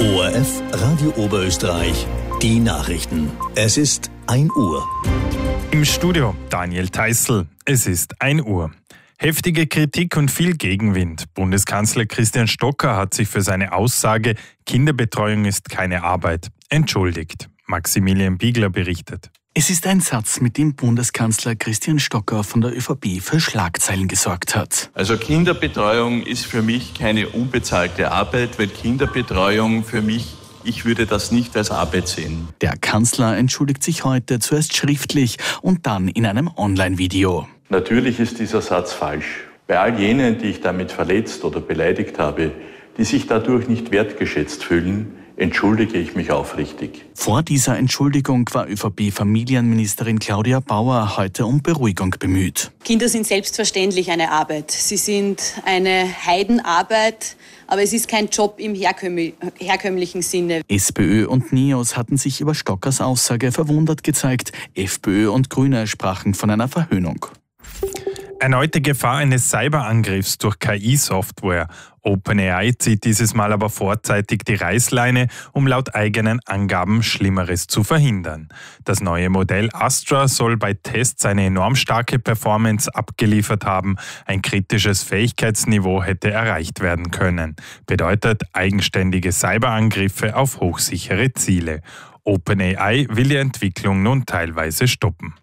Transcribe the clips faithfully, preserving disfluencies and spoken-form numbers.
O R F Radio Oberösterreich, die Nachrichten. Es ist ein Uhr. Im Studio Daniel Theißl. Es ist ein Uhr. Heftige Kritik und viel Gegenwind. Bundeskanzler Christian Stocker hat sich für seine Aussage, Kinderbetreuung ist keine Arbeit, entschuldigt. Maximilian Biegler berichtet. Es ist ein Satz, mit dem Bundeskanzler Christian Stocker von der ÖVP für Schlagzeilen gesorgt hat. Also Kinderbetreuung ist für mich keine unbezahlte Arbeit, weil Kinderbetreuung für mich, ich würde das nicht als Arbeit sehen. Der Kanzler entschuldigt sich heute zuerst schriftlich und dann in einem Online-Video. Natürlich ist dieser Satz falsch. Bei all jenen, die ich damit verletzt oder beleidigt habe, die sich dadurch nicht wertgeschätzt fühlen, entschuldige ich mich aufrichtig. Vor dieser Entschuldigung war ÖVP-Familienministerin Claudia Bauer heute um Beruhigung bemüht. Kinder sind selbstverständlich eine Arbeit. Sie sind eine Heidenarbeit, aber es ist kein Job im herkömm- herkömmlichen Sinne. SPÖ und NEOS hatten sich über Stockers Aussage verwundert gezeigt. FPÖ und Grüne sprachen von einer Verhöhnung. Erneute Gefahr eines Cyberangriffs durch K I-Software. OpenAI zieht dieses Mal aber vorzeitig die Reißleine, um laut eigenen Angaben Schlimmeres zu verhindern. Das neue Modell Astra soll bei Tests eine enorm starke Performance abgeliefert haben. Ein kritisches Fähigkeitsniveau hätte erreicht werden können. Bedeutet eigenständige Cyberangriffe auf hochsichere Ziele. OpenAI will die Entwicklung nun teilweise stoppen.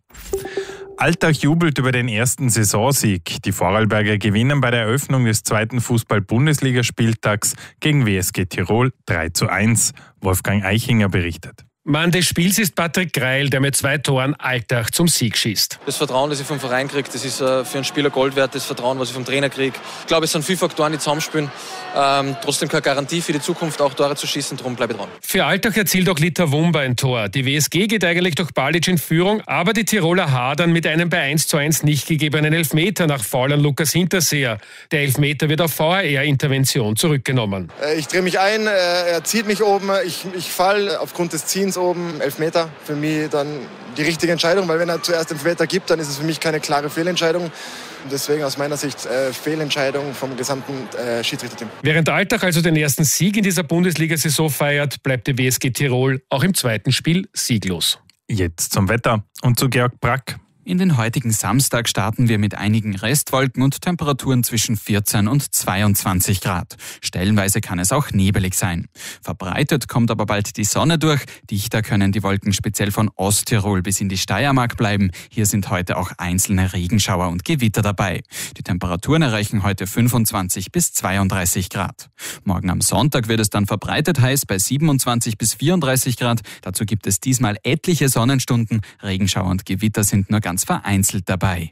Alltag jubelt über den ersten Saisonsieg. Die Vorarlberger gewinnen bei der Eröffnung des zweiten Fußball-Bundesligaspieltags gegen W S G Tirol drei zu eins. Wolfgang Eichinger berichtet. Mann des Spiels ist Patrick Greil, der mit zwei Toren Alltag zum Sieg schießt. Das Vertrauen, das ich vom Verein kriege, das ist äh, für einen Spieler Gold wert, das Vertrauen, was ich vom Trainer kriege. Ich glaube, es sind viele Faktoren, die zusammenspielen. Ähm, trotzdem keine Garantie für die Zukunft, auch Tore zu schießen, darum bleibe ich dran. Für Alltag erzielt auch Lita Wumba ein Tor. Die W S G geht eigentlich durch Balic in Führung, aber die Tiroler hadern mit einem bei eins zu eins nicht gegebenen Elfmeter nach Foul an Lukas Hinterseher. Der Elfmeter wird auf V A R-Intervention zurückgenommen. Ich drehe mich ein, er zieht mich oben, ich, ich falle aufgrund des Ziehens oben, Elfmeter. Für mich dann die richtige Entscheidung, weil wenn er zuerst Elfmeter gibt, dann ist es für mich keine klare Fehlentscheidung. Und deswegen aus meiner Sicht äh, Fehlentscheidung vom gesamten äh, Schiedsrichterteam. Während Alltag also den ersten Sieg in dieser Bundesliga-Saison feiert, bleibt die W S G Tirol auch im zweiten Spiel sieglos. Jetzt zum Wetter und zu Georg Brack. In den heutigen Samstag starten wir mit einigen Restwolken und Temperaturen zwischen vierzehn und zweiundzwanzig Grad. Stellenweise kann es auch nebelig sein. Verbreitet kommt aber bald die Sonne durch. Dichter können die Wolken speziell von Osttirol bis in die Steiermark bleiben. Hier sind heute auch einzelne Regenschauer und Gewitter dabei. Die Temperaturen erreichen heute fünfundzwanzig bis zweiunddreißig Grad. Morgen am Sonntag wird es dann verbreitet heiß bei siebenundzwanzig bis vierunddreißig Grad. Dazu gibt es diesmal etliche Sonnenstunden. Regenschauer und Gewitter sind nur ganz vereinzelt dabei.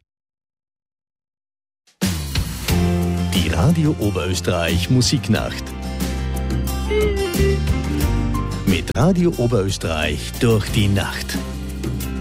Die Radio Oberösterreich Musiknacht. Mit Radio Oberösterreich durch die Nacht.